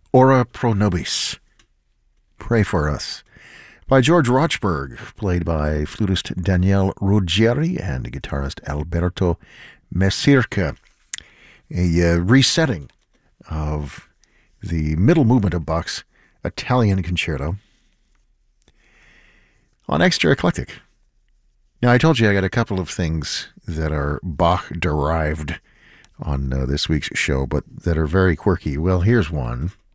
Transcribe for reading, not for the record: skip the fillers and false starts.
Ora pro nobis, Pray for Us, by George Rochberg, played by flutist Daniele Ruggieri and guitarist Alberto Mesirca. A resetting of the middle movement of Bach's Italian Concerto on Extra Eclectic. Now, I told you I got a couple of things that are Bach-derived on this week's show, but that are very quirky. Well, here's one.